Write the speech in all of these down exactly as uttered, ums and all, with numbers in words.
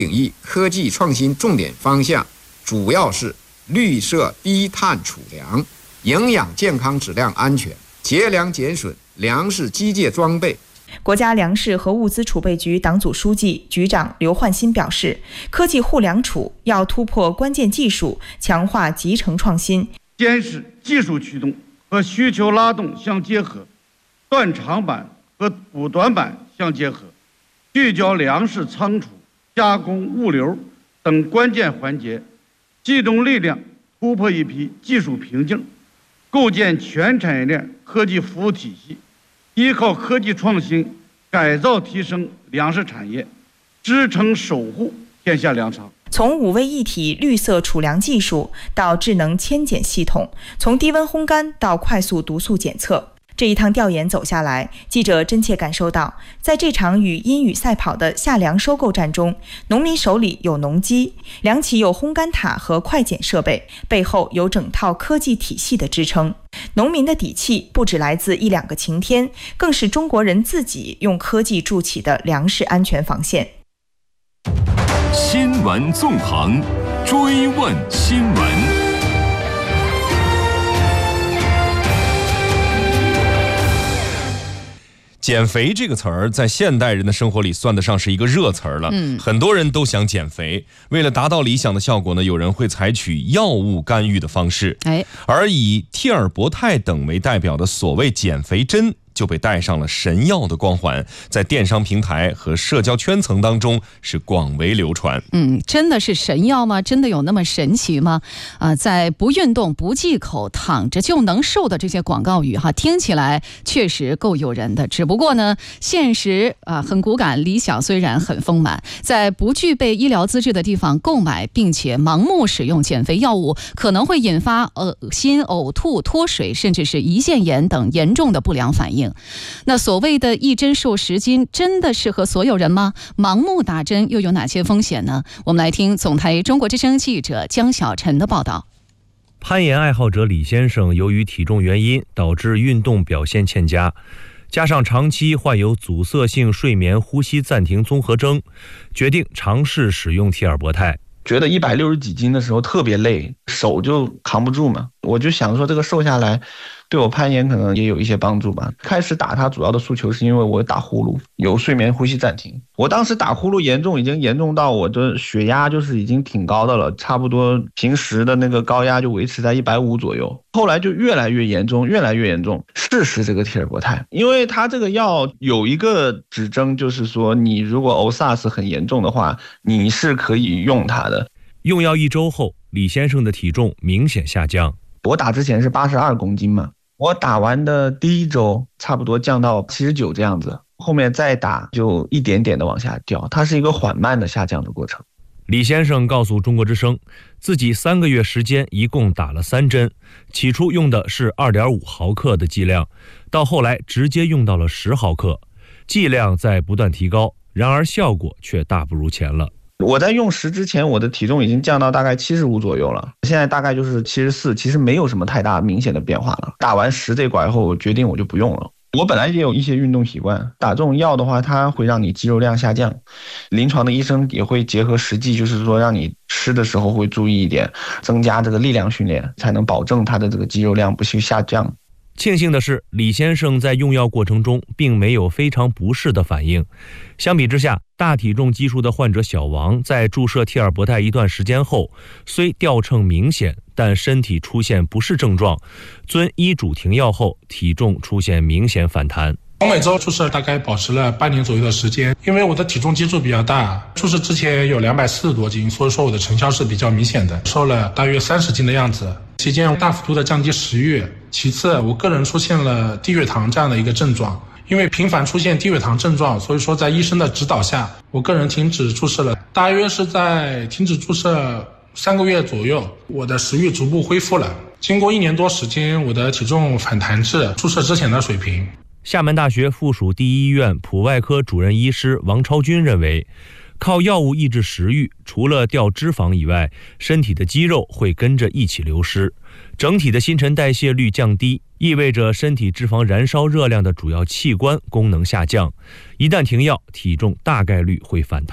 领域科技创新重点方向主要是绿色低碳储粮、营养健康质量安全、节粮减损、粮食机械装备。 国家粮食和物资储备局党组书记、局长刘焕新表示，科技互粮储要突破关键技术，强化集成创新， 坚持技术驱动和需求拉动相结合，断长板和补短板相结合，聚焦粮食仓储、加工、物流等关键环节，集中力量突破一批技术瓶颈，构建全产业链科技服务体系，依靠科技创新改造提升粮食产业，支撑守护天下粮仓。 从五位一体绿色储粮技术到智能铅检系统，从低温烘干到快速毒素检测，这一趟调研走下来，记者真切感受到，在这场与阴雨赛跑的夏粮收购战中，农民手里有农机，粮企有烘干塔和快检设备，背后有整套科技体系的支撑。农民的底气不只来自一两个晴天，更是中国人自己用科技筑起的粮食安全防线。 新闻纵横，追问新闻。 减肥这个词儿在现代人的生活里算得上是一个热词儿了，嗯，很多人都想减肥。为了达到理想的效果呢，有人会采取药物干预的方式，哎，而以替尔博泰等为代表的所谓减肥针就被戴上了神药的光环，在电商平台和社交圈层当中是广为流传。 嗯，真的是神药吗？真的有那么神奇吗？啊、呃，在不运动、不忌口、躺着就能瘦的这些广告语哈，听起来确实够诱人的。只不过呢，现实啊、呃、很骨感，理想虽然很丰满，在不具备医疗资质的地方购买并且盲目使用减肥药物，可能会引发恶心、呕吐、脱水，甚至是胰腺炎等严重的不良反应。那所谓的一针瘦十斤，真的适合所有人吗？盲目打针又有哪些风险呢？我们来听总台中国之声记者江小晨的报道。 攀岩爱好者李先生由于体重原因导致运动表现欠佳，加上长期患有阻塞性睡眠呼吸暂停综合征，决定尝试使用替尔博泰。 觉得一百六十几斤的时候特别累，手就扛不住嘛，我就想说这个瘦下来对我攀岩可能也有一些帮助吧。开始打它主要的诉求是因为我打呼噜，有睡眠呼吸暂停。我当时打呼噜严重，已经严重到我的血压就是已经挺高的了，差不多平时的那个高压就维持在一百五左右。后来就越来越严重，越来越严重。试试这个替尔博泰，因为它这个药有一个指征，就是说你如果 O S A S 很严重的话，你是可以用它的。 用药一周后，李先生的体重明显下降。 我打之前是八十二公斤嘛，我打完的第一周差不多降到七十九这样子，后面再打就一点点的往下掉，它是一个缓慢的下降的过程。 李先生告诉中国之声，自己三个月时间一共打了三针，起初用的是 二点五毫克的剂量，到后来直接用到了十毫克，剂量在不断提高，然而效果却大不如前了。 我在用十之前，我的体重已经降到大概七十五左右了，现在大概就是七十四，其实没有什么太大明显的变化了。打完十这管后，我决定我就不用了。我本来也有一些运动习惯，打这种药的话，它会让你肌肉量下降。临床的医生也会结合实际，就是说让你吃的时候会注意一点，增加这个力量训练，才能保证它的这个肌肉量不去下降。 庆幸的是，李先生在用药过程中并没有非常不适的反应。相比之下，大体重基数的患者小王在注射替尔博泰一段时间后，虽掉秤明显，但身体出现不适症状，遵医嘱停药后，体重出现明显反弹。 我每周注射大概保持了半年左右的时间，因为我的体重基数比较大，注射之前有两百四十多斤，所以说我的成效是比较明显的，瘦了大约三十斤的样子。期间大幅度的降低食欲，其次我个人出现了低血糖这样的一个症状，因为频繁出现低血糖症状，所以说在医生的指导下，我个人停止注射了，大约是在停止注射三个月左右，我的食欲逐步恢复了。经过一年多时间，我的体重反弹至注射之前的水平。 厦门大学附属第一医院普外科主任医师王超军认为，靠药物抑制食欲，除了掉脂肪以外，身体的肌肉会跟着一起流失，整体的新陈代谢率降低，意味着身体脂肪燃烧热量的主要器官功能下降，一旦停药，体重大概率会反弹。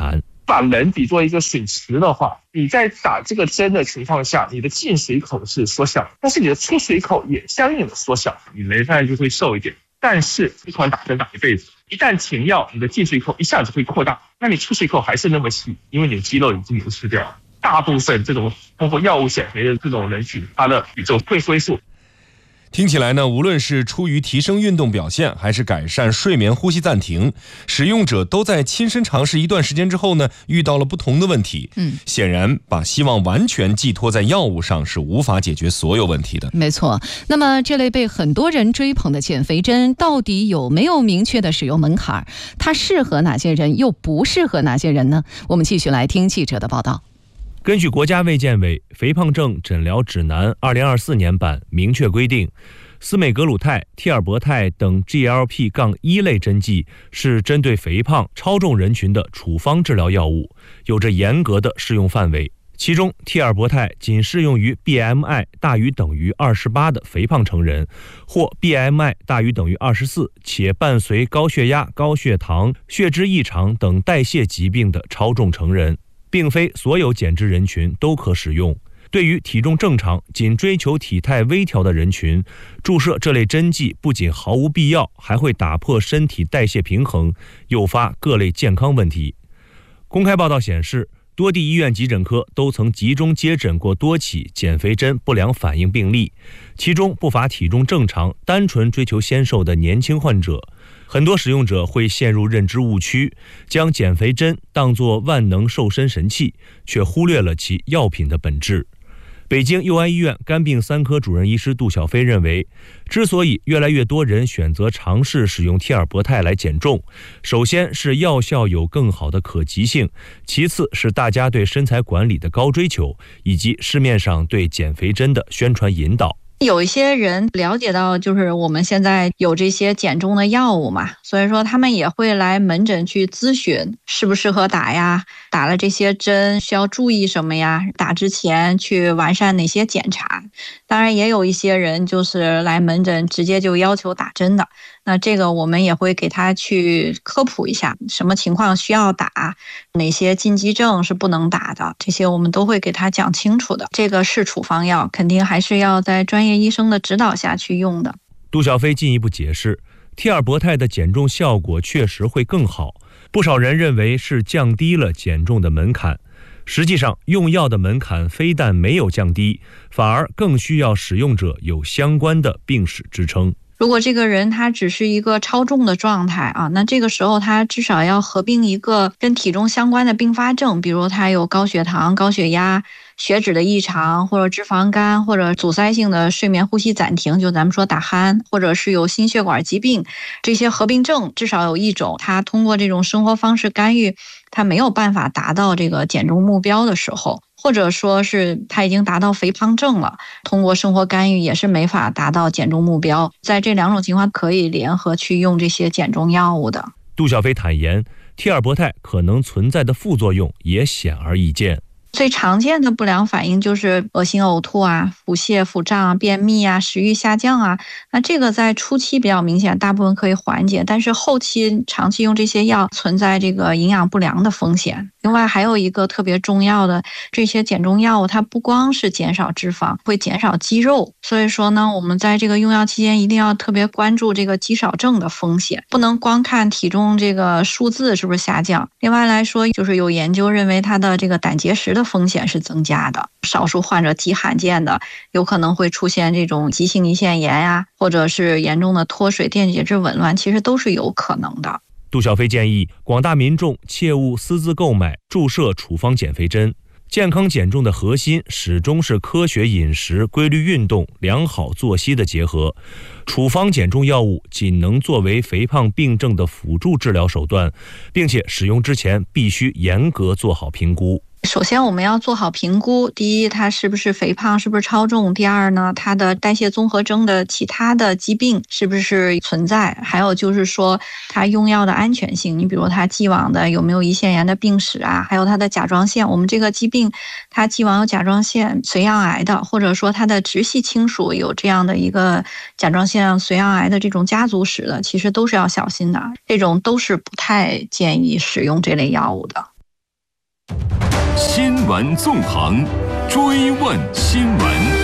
把人比作一个水池的话，你在打这个针的情况下，你的进水口是缩小，但是你的出水口也相应的缩小，你人上来就会瘦一点。但是不可能打针打一辈子，一旦停药，你的进水口一下子会扩大，那你出水口还是那么细，因为你的肌肉已经流失掉了。大部分这种通过药物减肥的这种人群，他的体重会恢复。 听起来呢，无论是出于提升运动表现，还是改善睡眠呼吸暂停，使用者都在亲身尝试一段时间之后呢，遇到了不同的问题。嗯，显然把希望完全寄托在药物上是无法解决所有问题的。 没错。那么这类被很多人追捧的减肥针，到底有没有明确的使用门槛？它适合哪些人，又不适合哪些人呢？我们继续来听记者的报道。 根据国家卫健委《肥胖症诊疗指南》二零二四年版明确规定，司美格鲁肽、替尔博肽等 G L P 一 类针剂是针对肥胖、超重人群的处方治疗药物，有着严格的适用范围。其中，替尔博肽仅适用于 B M I 大于等于二十八的肥胖成人，或 B M I 大于等于二十四且伴随高血压、高血糖、血脂异常等代谢疾病的超重成人。并非所有减脂人群都可使用。对于体重正常、仅追求体态微调的人群，注射这类针剂不仅毫无必要，还会打破身体代谢平衡，诱发各类健康问题。公开报道显示，多地医院急诊科都曾集中接诊过多起减肥针不良反应病例，其中不乏体重正常、单纯追求纤瘦的年轻患者。很多使用者会陷入认知误区，将减肥针当作万能瘦身神器，却忽略了其药品的本质。北京佑安医院肝病三科主任医师杜小飞认为，之所以越来越多人选择尝试使用替尔博肽来减重，首先是药效有更好的可及性，其次是大家对身材管理的高追求，以及市面上对减肥针的宣传引导。 有一些人了解到就是我们现在有这些减重的药物嘛，所以说他们也会来门诊去咨询适不适合打呀，打了这些针需要注意什么呀，打之前去完善哪些检查。当然也有一些人就是来门诊直接就要求打针的，那这个我们也会给他去科普一下什么情况需要打，哪些禁忌症是不能打的，这些我们都会给他讲清楚的。这个是处方药，肯定还是要在专业医生的指导下去用的。 杜小飞进一步解释，替尔博肽的减重效果确实会更好，不少人认为是降低了减重的门槛。实际上，用药的门槛非但没有降低，反而更需要使用者有相关的病史支撑。 如果这个人他只是一个超重的状态啊，那这个时候他至少要合并一个跟体重相关的并发症，比如他有高血糖、高血压、血脂的异常，或者脂肪肝，或者阻塞性的睡眠呼吸暂停，就咱们说打鼾，或者是有心血管疾病，这些合并症至少有一种，他通过这种生活方式干预，他没有办法达到这个减重目标的时候，或者说是他已经达到肥胖症了，通过生活干预也是没法达到减重目标，在这两种情况可以联合去用这些减重药物的。 杜小飞坦言，替尔博肽可能存在的副作用也显而易见。 最常见的不良反应就是恶心呕吐啊、腹泻、腹胀啊、便秘啊、食欲下降啊。那这个在初期比较明显，大部分可以缓解，但是后期长期用这些药存在这个营养不良的风险。另外还有一个特别重要的，这些减重药物它不光是减少脂肪，会减少肌肉。所以说呢，我们在这个用药期间一定要特别关注这个肌少症的风险，不能光看体重这个数字是不是下降。另外来说，就是有研究认为它的这个胆结石的风险是增加的，少数患者极罕见的有可能会出现这种急性胰腺炎呀、啊，或者是严重的脱水、电解质紊乱，其实都是有可能的。 杜小飞建议广大民众切勿私自购买、注射处方减肥针。健康减重的核心始终是科学饮食、规律运动、良好作息的结合。处方减重药物仅能作为肥胖病症的辅助治疗手段，并且使用之前必须严格做好评估。 首先我们要做好评估，第一，它是不是肥胖，是不是超重；第二呢，它的代谢综合征的其他的疾病是不是存在，还有就是说它用药的安全性，你比如它既往的有没有胰腺炎的病史啊，还有它的甲状腺，我们这个疾病它既往有甲状腺髓样癌的，或者说它的直系亲属有这样的一个甲状腺髓样癌的这种家族史的，其实都是要小心的，这种都是不太建议使用这类药物的。 新闻纵横，追问新闻。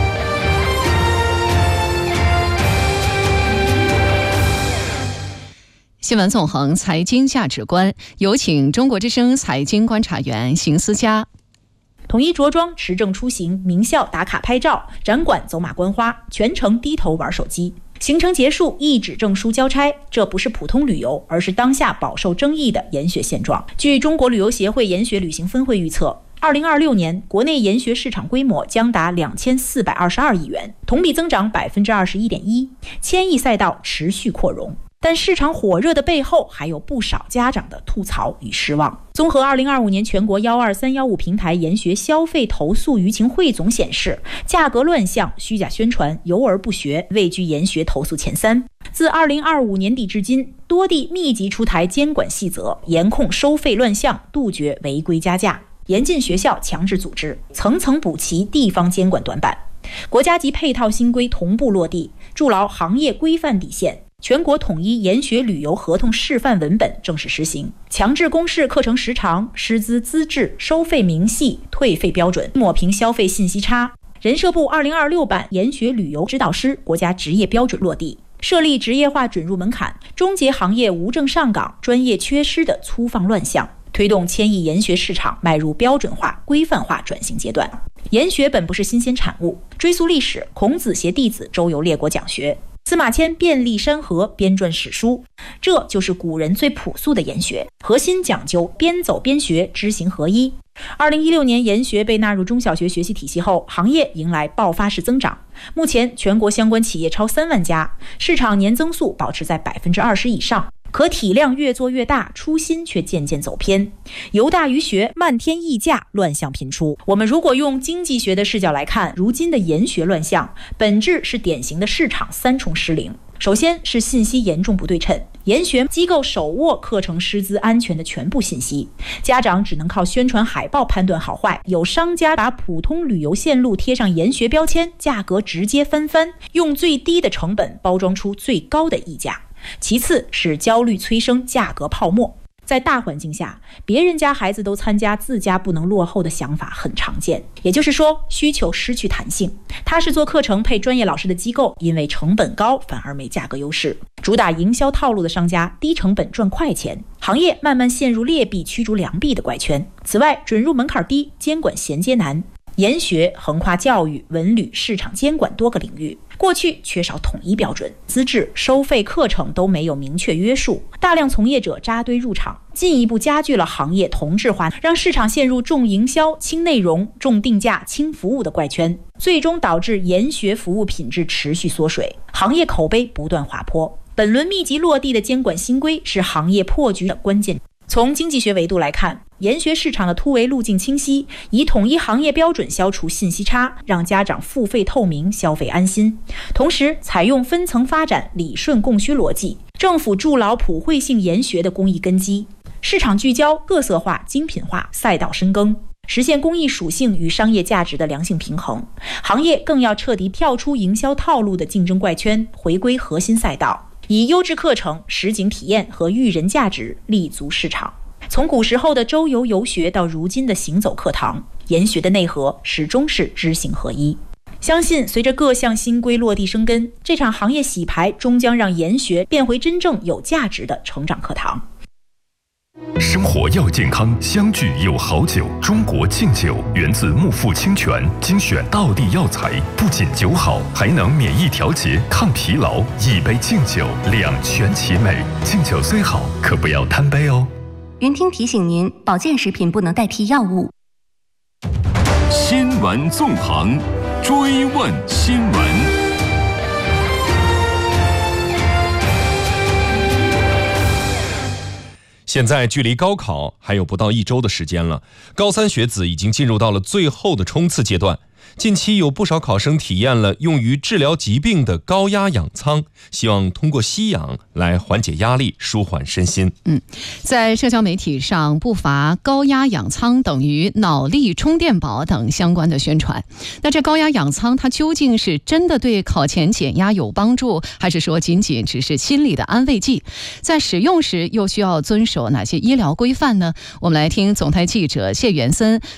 新闻纵横，财经价值观，有请中国之声财经观察员邢思佳。 统一着装，持证出行，名校打卡拍照，展馆走马观花，全程低头玩手机。行程结束，一纸证书交差，这不是普通旅游，而是当下饱受争议的研学现状。据中国旅游协会研学旅行分会预测，二零二六年国内研学市场规模将达两千四百二十二亿元，同比增长百分之二十一点一，千亿赛道持续扩容。但市场火热的背后，还有不少家长的吐槽与失望。综合二零二五年全国一二三一五平台研学消费投诉舆情汇总显示，价格乱象、虚假宣传、游而不学位居研学投诉前三。自二零二五年底至今，多地密集出台监管细则，严控收费乱象，杜绝违规加价，严禁学校强制组织，层层补齐地方监管短板。国家级配套新规同步落地，筑牢行业规范底线。全国统一研学旅游合同示范文本正式实行，强制公示课程时长、师资资质、收费明细、退费标准，抹平消费信息差。人社部二零二六版研学旅游指导师国家职业标准落地，设立职业化准入门槛，终结行业无证上岗、专业缺失的粗放乱象，推动千亿研学市场迈入标准化、规范化转型阶段。研学本不是新鲜产物，追溯历史，孔子携弟子周游列国讲学，司马迁遍历山河，编撰史书，这就是古人最朴素的研学，核心讲究边走边学，知行合一。二零一六年研学被纳入中小学学习体系后，行业迎来爆发式增长，目前全国相关企业超三万家，市场年增速保持在百分之二十以上。可体量越做越大，初心却渐渐走偏，由大于学，漫天溢价，乱象频出。我们如果用经济学的视角来看，如今的研学乱象，本质是典型的市场三重失灵。首先是信息严重不对称，研学机构手握课程师资安全的全部信息，家长只能靠宣传海报判断好坏，有商家把普通旅游线路贴上研学标签，价格直接翻番，用最低的成本包装出最高的溢价。其次是焦虑催生价格泡沫，在大环境下，别人家孩子都参加，自家不能落后的想法很常见。也就是说，需求失去弹性。他是做课程配专业老师的机构，因为成本高反而没价格优势。主打营销套路的商家，低成本赚快钱，行业慢慢陷入劣币驱逐良币的怪圈。此外，准入门槛低，监管衔接难。研学横跨教育、文旅、市场监管多个领域，过去缺少统一标准，资质、收费、课程都没有明确约束，大量从业者扎堆入场，进一步加剧了行业同质化，让市场陷入重营销、轻内容、重定价、轻服务的怪圈，最终导致研学服务品质持续缩水，行业口碑不断滑坡。本轮密集落地的监管新规是行业破局的关键。从经济学维度来看，研学市场的突围路径清晰，以统一行业标准消除信息差，让家长付费透明，消费安心。同时采用分层发展、理顺供需逻辑，政府筑牢普惠性研学的公益根基，市场聚焦、各色化、精品化、赛道深耕，实现公益属性与商业价值的良性平衡。行业更要彻底跳出营销套路的竞争怪圈，回归核心赛道，以优质课程、实景体验和育人价值立足市场。从古时候的周游游学到如今的行走课堂，研学的内核始终是知行合一。相信随着各项新规落地生根，这场行业洗牌终将让研学变回真正有价值的成长课堂。 生活要健康，相聚有好酒。中国敬酒源自木富清泉精选道地药材，不仅酒好，还能免疫调节、抗疲劳。一杯敬酒，两全其美。敬酒虽好，可不要贪杯哦。 云听提醒您，保健食品不能代替药物。 新闻纵横，追问新闻。 现在距离高考还有不到一周的时间了，高三学子已经进入到了最后的冲刺阶段。 近期有不少考生体验了用于治疗疾病的高压氧舱，希望通过吸氧来缓解压力，舒缓身心。 嗯，在社交媒体上不乏高压氧舱等于脑力充电宝等相关的宣传。那这高压氧舱它究竟是真的对考前减压有帮助，还是说仅仅只是心理的安慰剂？在使用时又需要遵守哪些医疗规范呢？我们来听总台记者谢元森